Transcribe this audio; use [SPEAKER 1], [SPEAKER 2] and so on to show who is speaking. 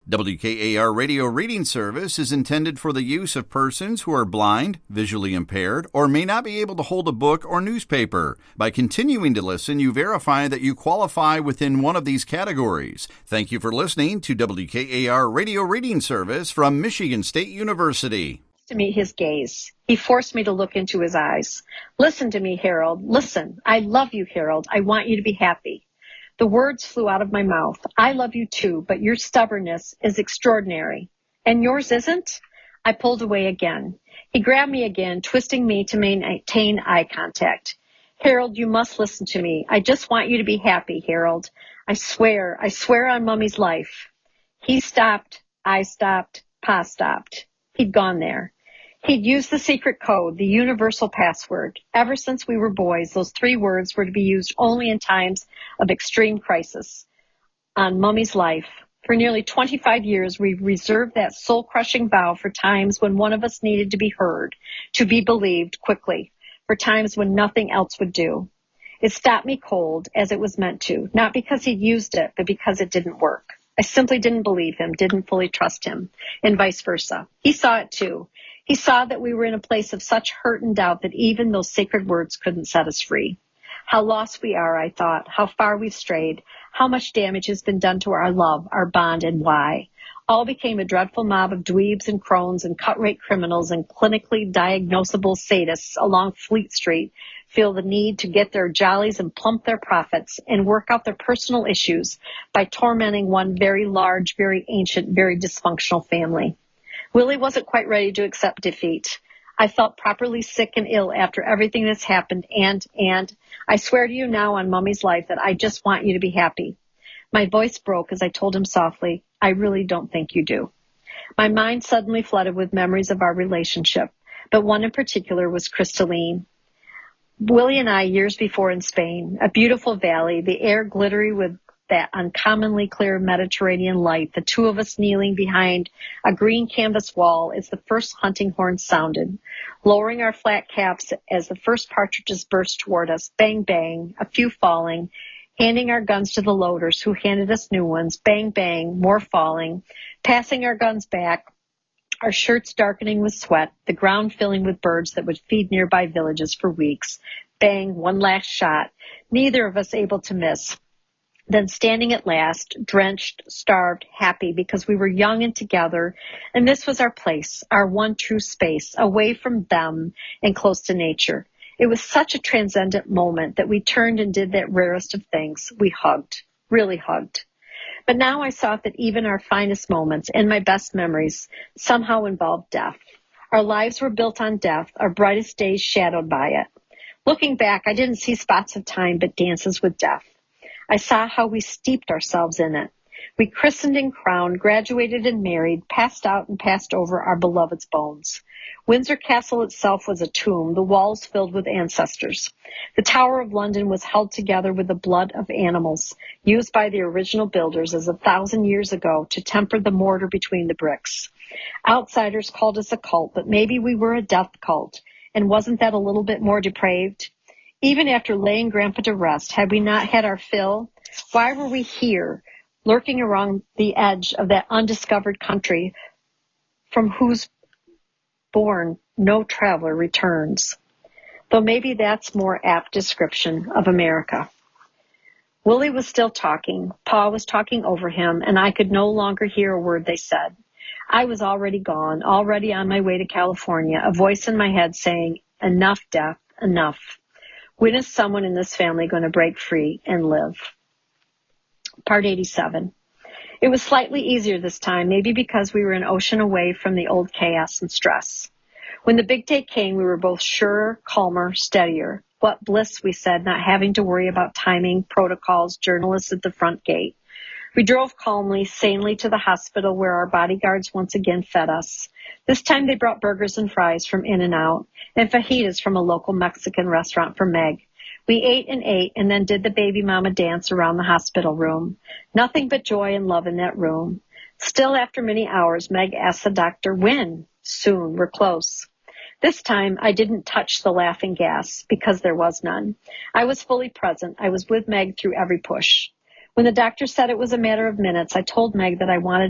[SPEAKER 1] WKAR Radio Reading Service is intended for the use of persons who are blind, visually impaired, or may not be able to hold a book or newspaper. By continuing to listen, you verify that you qualify within one of these categories. Thank you for listening to WKAR Radio Reading Service from Michigan State University.
[SPEAKER 2] To meet his gaze. He forced me to look into his eyes. Listen to me, Harold. Listen. I love you, Harold. I want you to be happy. The words flew out of my mouth. I love you too, but your stubbornness is extraordinary. And yours isn't? I pulled away again. He grabbed me again, twisting me to maintain eye contact. Harold, you must listen to me. I just want you to be happy, Harold. I swear on Mummy's life. He stopped. I stopped. Pa stopped. He'd gone there. He'd used the secret code, the universal password. Ever since we were boys, those 3 words were to be used only in times of extreme crisis. On Mummy's life, for nearly 25 years, we reserved that soul-crushing vow for times when one of us needed to be heard, to be believed quickly, for times when nothing else would do. It stopped me cold, as it was meant to, not because he'd used it, but because it didn't work. I simply didn't believe him, didn't fully trust him, and vice versa. He saw it too. He saw that we were in a place of such hurt and doubt that even those sacred words couldn't set us free. How lost we are, I thought, how far we've strayed, how much damage has been done to our love, our bond, and why. All became a dreadful mob of dweebs and crones and cut-rate criminals and clinically diagnosable sadists along Fleet Street feel the need to get their jollies and plump their profits and work out their personal issues by tormenting one very large, very ancient, very dysfunctional family. Willie wasn't quite ready to accept defeat. I felt properly sick and ill after everything that's happened, and I swear to you now on Mummy's life that I just want you to be happy. My voice broke as I told him softly, I really don't think you do. My mind suddenly flooded with memories of our relationship, but one in particular was Crystalline. Willie and I, years before in Spain, a beautiful valley, the air glittery with that uncommonly clear Mediterranean light, the 2 of us kneeling behind a green canvas wall as the first hunting horn sounded, lowering our flat caps as the first partridges burst toward us, bang, bang, a few falling, handing our guns to the loaders who handed us new ones, bang, bang, more falling, passing our guns back, our shirts darkening with sweat, the ground filling with birds that would feed nearby villages for weeks, bang, one last shot, neither of us able to miss. Then standing at last, drenched, starved, happy because we were young and together, and this was our place, our one true space, away from them and close to nature. It was such a transcendent moment that we turned and did that rarest of things. We hugged, really hugged. But now I saw that even our finest moments and my best memories somehow involved death. Our lives were built on death, our brightest days shadowed by it. Looking back, I didn't see spots of time but dances with death. I saw how we steeped ourselves in it. We christened and crowned, graduated and married, passed out and passed over our beloved's bones. Windsor Castle itself was a tomb, the walls filled with ancestors. The Tower of London was held together with the blood of animals, used by the original builders as 1,000 years ago to temper the mortar between the bricks. Outsiders called us a cult, but maybe we were a death cult, and wasn't that a little bit more depraved? Even after laying Grandpa to rest, had we not had our fill? Why were we here, lurking around the edge of that undiscovered country from whose bourne no traveler returns? Though maybe that's more apt description of America. Willie was still talking. Pa was talking over him, and I could no longer hear a word they said. I was already gone, already on my way to California, a voice in my head saying, enough, death, enough. When is someone in this family going to break free and live? Part 87. It was slightly easier this time, maybe because we were an ocean away from the old chaos and stress. When the big day came, we were both surer, calmer, steadier. What bliss, we said, not having to worry about timing, protocols, journalists at the front gate. We drove calmly, sanely to the hospital where our bodyguards once again fed us. This time they brought burgers and fries from In-N-Out and fajitas from a local Mexican restaurant for Meg. We ate and then did the baby mama dance around the hospital room. Nothing but joy and love in that room. Still after many hours, Meg asked the doctor, when? Soon, we're close. This time, I didn't touch the laughing gas because there was none. I was fully present. I was with Meg through every push. When the doctor said it was a matter of minutes, I told Meg that I wanted